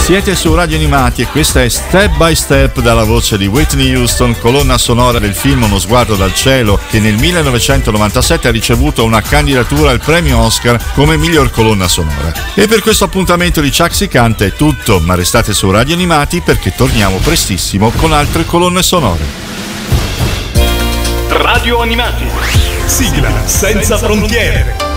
Siete su Radio Animati e questa è Step by Step dalla voce di Whitney Houston, colonna sonora del film Uno sguardo dal cielo, che nel 1997 ha ricevuto una candidatura al premio Oscar come miglior colonna sonora. E per questo appuntamento di Ciak si canta è tutto, ma restate su Radio Animati perché torniamo prestissimo con altre colonne sonore. Radio Animati. Sigla senza frontiere.